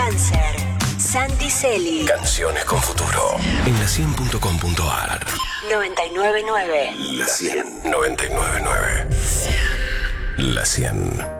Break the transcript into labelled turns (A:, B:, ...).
A: Cáncer, Santi Celi.
B: Canciones con futuro. En la100.com.ar.
A: 999.
B: La 100. 999. La 100.